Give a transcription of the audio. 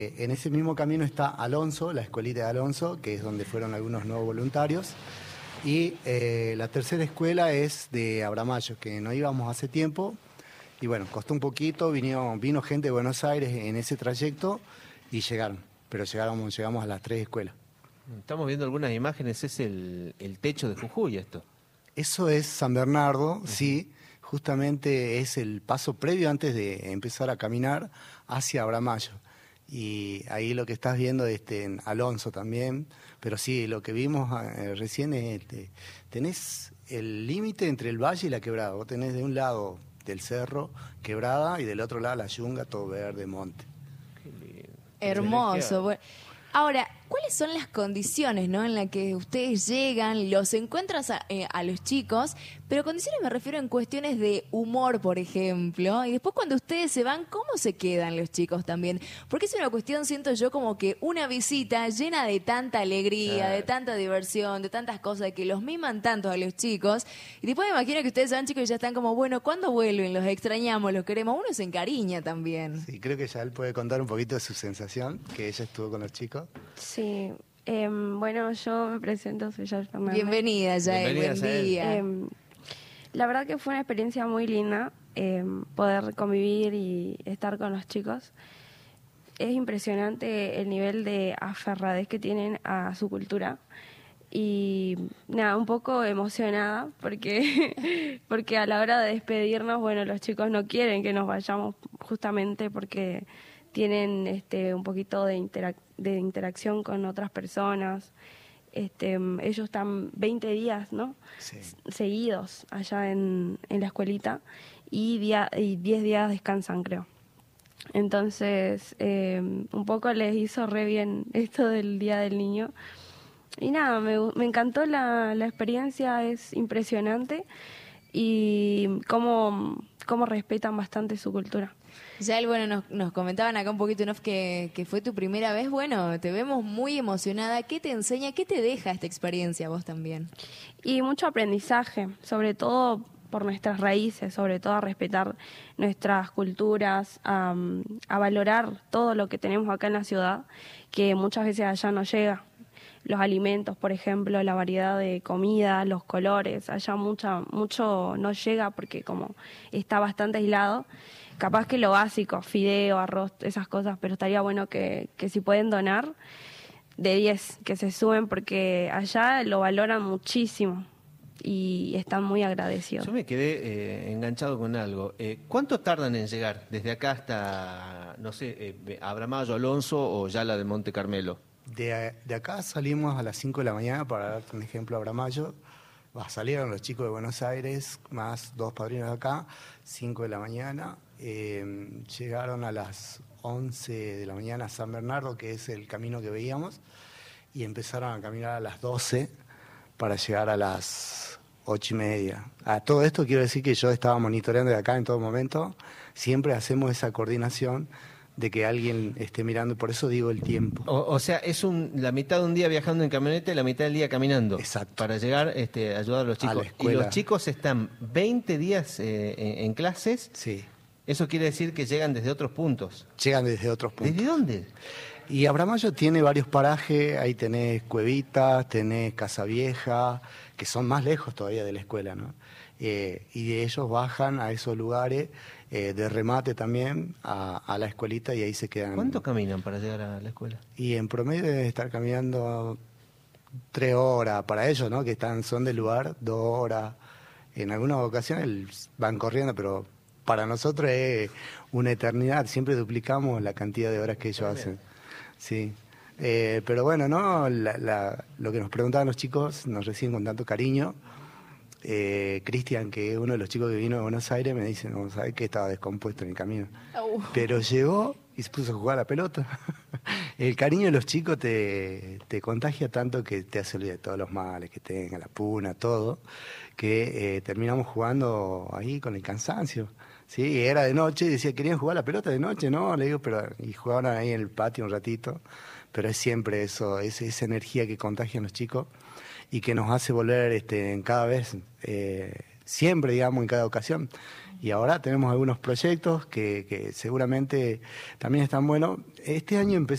En ese mismo camino está Alonso, la escuelita de Alonso, que es donde fueron algunos nuevos voluntarios. Y la tercera escuela es de Abramayo, que no íbamos hace tiempo. Y bueno, costó un poquito, vino gente de Buenos Aires en ese trayecto y llegaron. Pero llegamos a las 3 escuelas. Estamos viendo algunas imágenes, es el techo de Jujuy esto. Eso es San Bernardo, sí. Justamente es el paso previo antes de empezar a caminar hacia Abramayo. Y ahí lo que estás viendo es en Alonso también. Pero sí, lo que vimos recién es, tenés el límite entre el valle y la quebrada. Vos tenés de un lado del cerro, quebrada, y del otro lado la yunga, todo verde, monte. Hermoso. Bueno, ahora, ¿cuáles son las condiciones, ¿no?, en las que ustedes llegan, los encuentras a los chicos? Pero condiciones me refiero en cuestiones de humor, por ejemplo. Y después cuando ustedes se van, ¿cómo se quedan los chicos también? Porque es una cuestión, siento yo, como que una visita llena de tanta alegría, de tanta diversión, de tantas cosas, de que los miman tanto a los chicos. Y después me imagino que ustedes se van, chicos, y ya están como, bueno, ¿cuándo vuelven? Los extrañamos, los queremos. Uno se encariña también. Sí, creo que ya él puede contar un poquito de su sensación, que ella estuvo con los chicos. Sí, bueno, yo me presento, soy Yael Fernández. Bienvenida, Yael, buen Yael. día. La verdad que fue una experiencia muy linda, poder convivir y estar con los chicos. Es impresionante el nivel de aferradez que tienen a su cultura. Y nada, un poco emocionada porque a la hora de despedirnos, bueno, los chicos no quieren que nos vayamos justamente porque tienen un poquito de interacción con otras personas. Ellos están 20 días, ¿no? Sí. Seguidos allá en la escuelita y 10 días descansan, creo. Entonces, un poco les hizo re bien esto del Día del Niño. Y nada, me encantó la experiencia, es impresionante y cómo respetan bastante su cultura. Yael, bueno, nos comentaban acá un poquito, ¿no?, que fue tu primera vez. Bueno, te vemos muy emocionada. ¿Qué te enseña, qué te deja esta experiencia vos también? Y mucho aprendizaje, sobre todo por nuestras raíces, sobre todo a respetar nuestras culturas, a valorar todo lo que tenemos acá en la ciudad, que muchas veces allá no llega. Los alimentos, por ejemplo, la variedad de comida, los colores, allá mucho no llega porque como está bastante aislado. Capaz que lo básico, fideo, arroz, esas cosas, pero estaría bueno que si pueden donar, de 10, que se suben porque allá lo valoran muchísimo y están muy agradecidos. Yo me quedé enganchado con algo. ¿Cuánto tardan en llegar desde acá hasta, no sé, Abramayo, Alonso o Yala del Monte Carmelo? De acá salimos a las 5 de la mañana, para darte un ejemplo, a Abramayo. Salieron los chicos de Buenos Aires, más 2 padrinos de acá, 5 de la mañana. Llegaron a las 11 de la mañana a San Bernardo, que es el camino que veíamos, y empezaron a caminar a las 12 para llegar a las 8:30. A todo esto quiero decir que yo estaba monitoreando de acá en todo momento. Siempre hacemos esa coordinación de que alguien esté mirando, por eso digo el tiempo. O sea, es la mitad de un día viajando en camioneta y la mitad del día caminando. Exacto. Para llegar a ayudar a los chicos. A la escuela. Y los chicos están 20 días en clases. Sí. Eso quiere decir que llegan desde otros puntos. Llegan desde otros puntos. ¿Desde dónde? Y Abramayo tiene varios parajes, ahí tenés Cuevitas, tenés Casa Vieja, que son más lejos todavía de la escuela, ¿no? Y ellos bajan a esos lugares de remate también a la escuelita y ahí se quedan. ¿Cuánto caminan para llegar a la escuela? Y en promedio deben estar caminando 3 horas para ellos, ¿no? Que son del lugar, 2 horas. En algunas ocasiones van corriendo, pero para nosotros es una eternidad. Siempre duplicamos la cantidad de horas que ellos hacen. Sí. Pero bueno, ¿no? Lo que nos preguntaban los chicos nos reciben con tanto cariño. Cristian, que es uno de los chicos que vino de Buenos Aires, me dice, no, ¿sabes que estaba descompuesto en el camino? Pero llegó y se puso a jugar a la pelota. El cariño de los chicos te contagia tanto que te hace olvidar de todos los males que tengan, la puna, todo, que terminamos jugando ahí con el cansancio. Sí, era de noche y decía, ¿querían jugar a la pelota de noche? No, le digo, y jugaban ahí en el patio un ratito, pero es siempre eso, esa energía que contagian los chicos y que nos hace volver en cada vez, siempre, digamos, en cada ocasión. Y ahora tenemos algunos proyectos que seguramente también están buenos. Este año empezamos